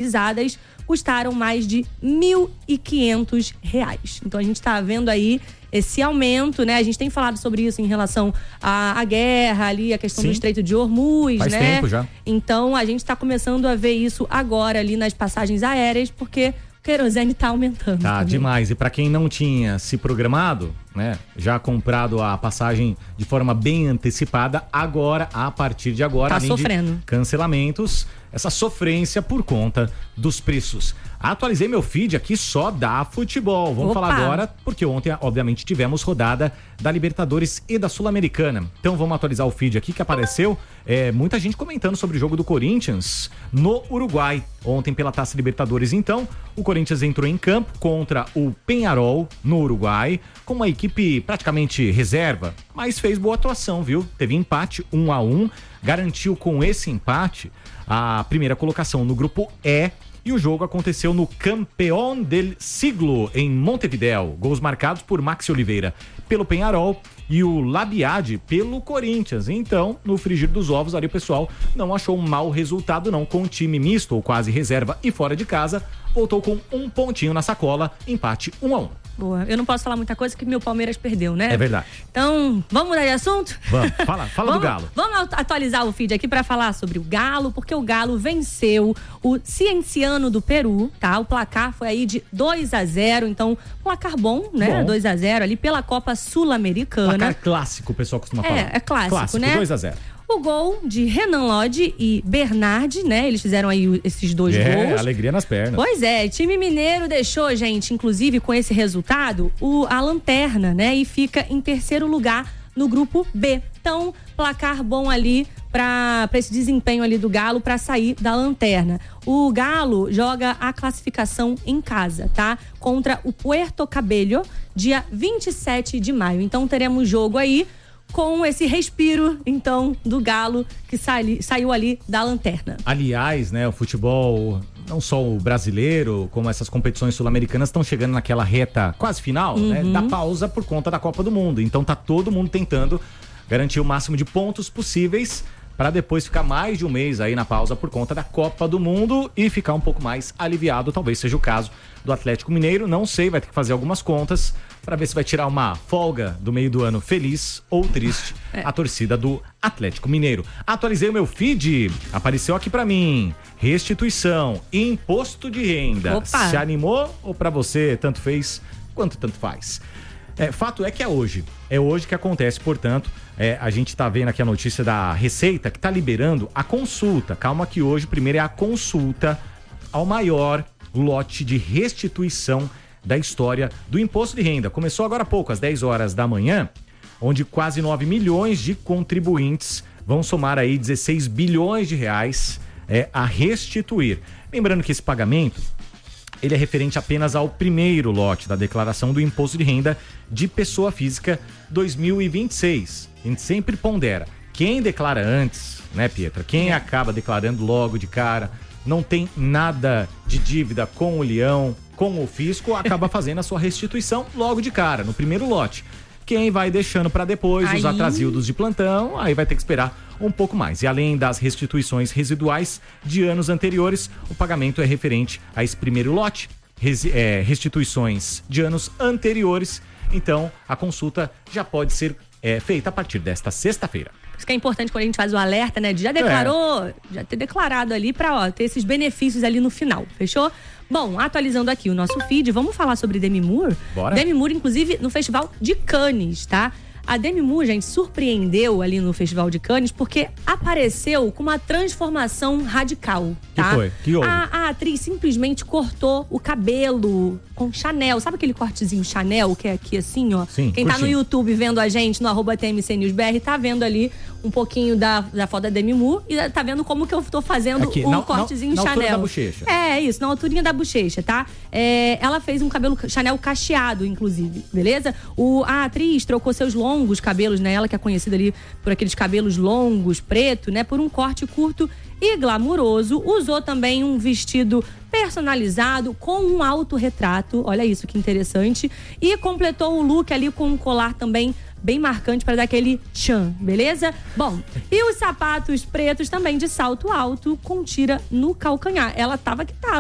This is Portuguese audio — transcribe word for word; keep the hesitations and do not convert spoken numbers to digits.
comercializadas custaram mais de mil e quinhentos reais. Então a gente está vendo aí esse aumento, né? A gente tem falado sobre isso em relação à, à guerra ali, a questão Sim. do Estreito de Hormuz, Faz né? tempo já. Então a gente está começando a ver isso agora ali nas passagens aéreas, porque o querosene tá aumentando. Tá também. demais. E para quem não tinha se programado, né, já comprado a passagem de forma bem antecipada, agora, a partir de agora, tá além sofrendo. de cancelamentos, essa sofrência por conta dos preços. Atualizei meu feed aqui só da futebol. Vamos Opa. falar agora, porque ontem, obviamente, tivemos rodada da Libertadores e da Sul-Americana. Então vamos atualizar o feed aqui que apareceu. É, muita gente comentando sobre o jogo do Corinthians no Uruguai. Ontem pela Taça Libertadores, então, o Corinthians entrou em campo contra o Peñarol no Uruguai, com uma equipe praticamente reserva, mas fez boa atuação, viu? Teve empate um a um, garantiu com esse empate a primeira colocação no grupo E. E o jogo aconteceu no Campeón del Siglo, em Montevidéu. Gols marcados por Maxi Oliveira pelo Peñarol e o Labiade pelo Corinthians. Então, no frigir dos ovos, ali o pessoal não achou um mau resultado não, com o time misto ou quase reserva e fora de casa. Voltou com um pontinho na sacola, empate um a um. Boa. Eu não posso falar muita coisa que meu Palmeiras perdeu, né? É verdade. Então, vamos mudar de assunto? Vamos, fala, fala vamos, do Galo. Vamos atualizar o feed aqui para falar sobre o Galo, porque o Galo venceu o Cienciano do Peru, tá? O placar foi aí de dois a zero, então, placar bom, né? Bom. dois a zero ali pela Copa Sul-Americana. Placar clássico, o pessoal costuma falar. É, é clássico, clássico, né? dois a zero. O gol de Renan Lodge e Bernard, né? Eles fizeram aí esses dois é, gols. É, alegria nas pernas. Pois é, time mineiro deixou, gente, inclusive com esse resultado, o, a lanterna, né? E fica em terceiro lugar no grupo B. Então, placar bom ali para esse desempenho ali do Galo para sair da lanterna. O Galo joga a classificação em casa, tá? Contra o Puerto Cabello, dia vinte e sete de maio. Então, teremos jogo aí com esse respiro, então, do Galo que sai, saiu ali da lanterna. Aliás, né, o futebol, não só o brasileiro, como essas competições sul-americanas estão chegando naquela reta quase final, uhum. né, da pausa por conta da Copa do Mundo. Então tá todo mundo tentando garantir o máximo de pontos possíveis para depois ficar mais de um mês aí na pausa por conta da Copa do Mundo e ficar um pouco mais aliviado. Talvez seja o caso do Atlético Mineiro, não sei, vai ter que fazer algumas contas para ver se vai tirar uma folga do meio do ano feliz ou triste é. a torcida do Atlético Mineiro. Atualizei o meu feed, apareceu aqui para mim, restituição, imposto de renda. Opa. Se animou ou para você tanto fez quanto tanto faz? É, fato é que é hoje, é hoje que acontece, portanto, é, a gente tá vendo aqui a notícia da Receita que tá liberando a consulta. Calma que hoje primeiro é a consulta ao maior lote de restituição da história do imposto de renda. Começou agora há pouco, às dez horas da manhã, onde quase nove milhões de contribuintes vão somar aí dezesseis bilhões de reais é, a restituir. Lembrando que esse pagamento, ele é referente apenas ao primeiro lote da declaração do imposto de renda de pessoa física dois mil e vinte e seis. A gente sempre pondera. Quem declara antes, né, Pietra? Quem acaba declarando logo de cara, não tem nada de dívida com o leão, com o fisco, acaba fazendo a sua restituição logo de cara, no primeiro lote. Quem vai deixando para depois, aí... os atrasildos de plantão, aí vai ter que esperar um pouco mais. E além das restituições residuais de anos anteriores, o pagamento é referente a esse primeiro lote, resi- é, restituições de anos anteriores. Então, a consulta já pode ser é, feita a partir desta sexta-feira. Isso que é importante quando a gente faz o alerta, né? De já declarou, é. já ter declarado ali pra ó, ter esses benefícios ali no final, fechou? Bom, atualizando aqui o nosso feed, vamos falar sobre Demi Moore? Bora. Demi Moore, inclusive, no Festival de Cannes, tá? A Demi Moore, gente, surpreendeu ali no Festival de Cannes porque apareceu com uma transformação radical, tá? Que foi? Que houve? A, a atriz simplesmente cortou o cabelo com Chanel. Sabe aquele cortezinho Chanel que é aqui assim, ó? Sim, Quem tá curtinho. no YouTube vendo a gente, no arroba T M C News B R, tá vendo ali um pouquinho da, da foto da Demi Moore e tá vendo como que eu tô fazendo aqui, o na, cortezinho na, na Chanel. altura da bochecha. É, isso, na alturinha da bochecha, tá? É, ela fez um cabelo Chanel cacheado, inclusive, beleza? O, a atriz trocou seus longos cabelos, né? Ela que é conhecida ali por aqueles cabelos longos, preto, né? Por um corte curto e glamuroso. Usou também um vestido personalizado com um autorretrato. Olha isso que interessante. E completou o look ali com um colar também bem marcante para dar aquele tchan, beleza? Bom, e os sapatos pretos também de salto alto com tira no calcanhar. Ela tava que tava.